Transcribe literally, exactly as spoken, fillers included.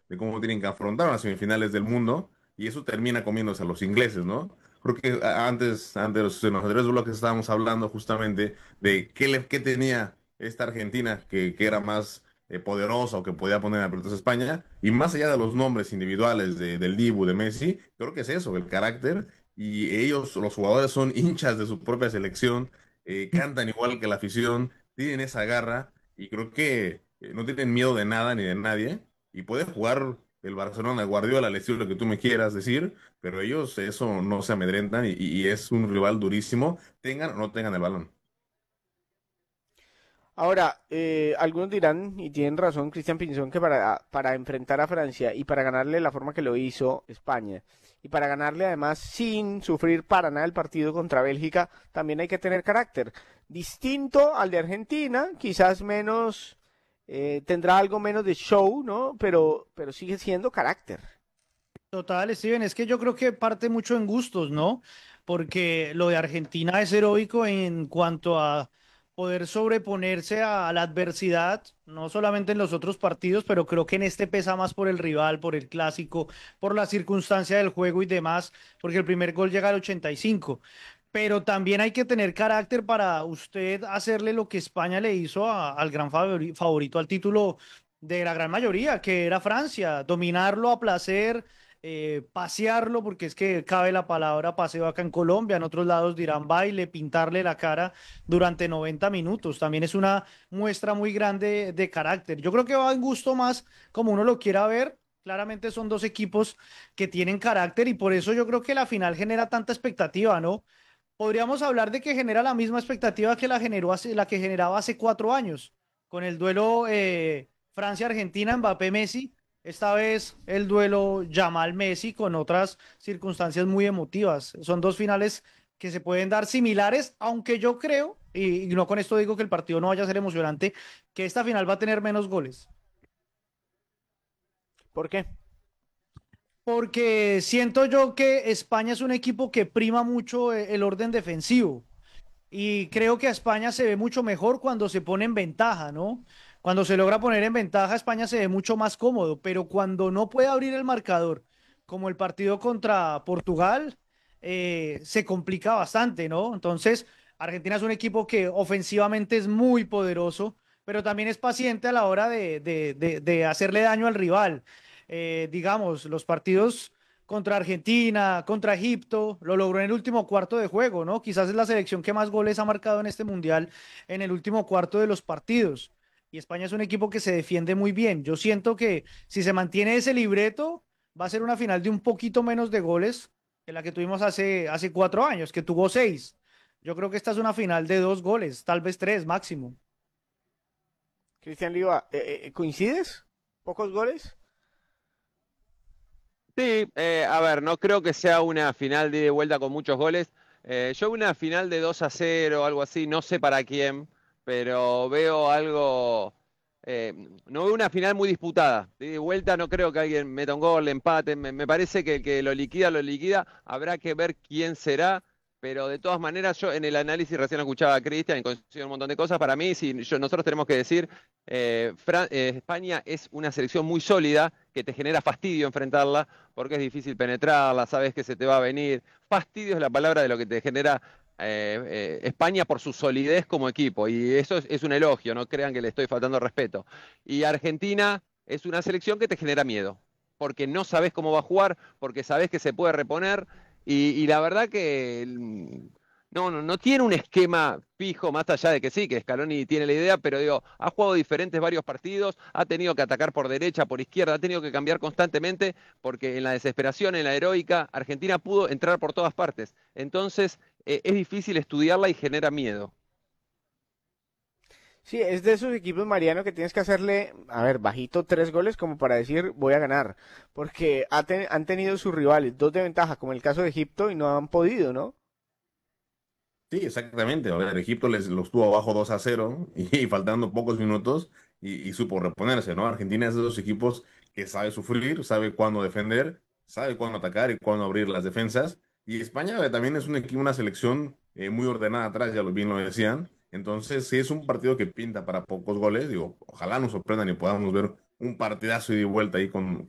de cómo tienen que afrontar las semifinales del mundo, y eso termina comiéndose a los ingleses, ¿no? Creo que a- antes, antes en los anteriores bloques estábamos hablando justamente de qué, le, qué tenía esta Argentina que, que era más eh, poderosa o que podía poner en aprietos a España, y más allá de los nombres individuales de, del Dibu, de Messi, creo que es eso, el carácter, y ellos, los jugadores, son hinchas de su propia selección, eh, cantan igual que la afición, tienen esa garra, y creo que eh, no tienen miedo de nada ni de nadie, y puede jugar el Barcelona, Guardiola, al estilo que tú me quieras decir, pero ellos eso no se amedrentan y, y es un rival durísimo, tengan o no tengan el balón. Ahora, eh, algunos dirán, y tienen razón, Cristian Pinzón, que para, para enfrentar a Francia y para ganarle la forma que lo hizo España, y para ganarle además sin sufrir para nada el partido contra Bélgica, también hay que tener carácter. Distinto al de Argentina, quizás menos, eh, tendrá algo menos de show, ¿no? Pero, pero sigue siendo carácter. Total, Steven, es que yo creo que parte mucho en gustos, ¿no? Porque lo de Argentina es heroico en cuanto a poder sobreponerse a la adversidad, no solamente en los otros partidos, pero creo que en este pesa más por el rival, por el clásico, por la circunstancia del juego y demás, porque el primer gol llega al ochenta y cinco. Pero también hay que tener carácter para usted hacerle lo que España le hizo a- al gran favori- favorito al título de la gran mayoría, que era Francia, dominarlo a placer, eh, pasearlo, porque es que cabe la palabra paseo acá en Colombia, en otros lados dirán baile, pintarle la cara durante noventa minutos. También es una muestra muy grande de carácter. Yo creo que va en gusto más como uno lo quiera ver. Claramente son dos equipos que tienen carácter y por eso yo creo que la final genera tanta expectativa, ¿no? Podríamos hablar de que genera la misma expectativa que la, generó hace, la que generaba hace cuatro años, con el duelo eh, Francia-Argentina, Mbappé-Messi. Esta vez el duelo Yamal-Messi con otras circunstancias muy emotivas. Son dos finales que se pueden dar similares, aunque yo creo, y, y no con esto digo que el partido no vaya a ser emocionante, que esta final va a tener menos goles. ¿Por qué? Porque siento yo que España es un equipo que prima mucho eh, el orden defensivo. Y creo que a España se ve mucho mejor cuando se pone en ventaja, ¿no? Cuando se logra poner en ventaja, España se ve mucho más cómodo, pero cuando no puede abrir el marcador, como el partido contra Portugal, eh, se complica bastante, ¿no? Entonces, Argentina es un equipo que ofensivamente es muy poderoso, pero también es paciente a la hora de, de, de, de hacerle daño al rival. Eh, digamos, los partidos contra Argentina, contra Egipto, lo logró en el último cuarto de juego, ¿no? Quizás es la selección que más goles ha marcado en este mundial en el último cuarto de los partidos. Y España es un equipo que se defiende muy bien. Yo siento que si se mantiene ese libreto, va a ser una final de un poquito menos de goles que la que tuvimos hace, hace cuatro años, que tuvo seis. Yo creo que esta es una final de dos goles, tal vez tres máximo. Cristian Liva, eh, eh, ¿coincides? ¿Pocos goles? Sí, eh, a ver, no creo que sea una final de ida y vuelta con muchos goles. Eh, yo una final de dos a cero o algo así, no sé para quién, pero veo algo, eh, no veo una final muy disputada. De ida y vuelta no creo que alguien meta un gol, empate. Me, me parece que el que lo liquida, lo liquida. Habrá que ver quién será. Pero de todas maneras, yo en el análisis recién escuchaba a Cristian y coincido en un montón de cosas. Para mí, si yo- nosotros tenemos que decir, eh, Fran- eh, España es una selección muy sólida que te genera fastidio enfrentarla porque es difícil penetrarla, sabes que se te va a venir. Fastidio es la palabra de lo que te genera eh, eh, España por su solidez como equipo, y eso es, es un elogio, no crean que le estoy faltando respeto. Y Argentina es una selección que te genera miedo, porque no sabes cómo va a jugar, porque sabes que se puede reponer, y, y la verdad que mm, no, no, no tiene un esquema fijo, más allá de que sí, que Scaloni tiene la idea, pero digo, ha jugado diferentes varios partidos, ha tenido que atacar por derecha, por izquierda, ha tenido que cambiar constantemente, porque en la desesperación, en la heroica, Argentina pudo entrar por todas partes. Entonces, eh, es difícil estudiarla y genera miedo. Sí, es de esos equipos, Mariano, que tienes que hacerle, a ver, bajito tres goles como para decir voy a ganar. Porque ha ten- han tenido sus rivales, dos de ventaja, como el caso de Egipto, y no han podido, ¿no? Sí, exactamente. A ver, Egipto les los tuvo abajo dos a cero y, faltando pocos minutos y, y supo reponerse, ¿no? Argentina es de esos equipos que sabe sufrir, sabe cuándo defender, sabe cuándo atacar y cuándo abrir las defensas. Y España eh, también es un equipo, una selección eh, muy ordenada atrás, ya lo bien lo decían. Entonces, sí es un partido que pinta para pocos goles. Digo, ojalá nos sorprendan y podamos ver un partidazo y de vuelta ahí con,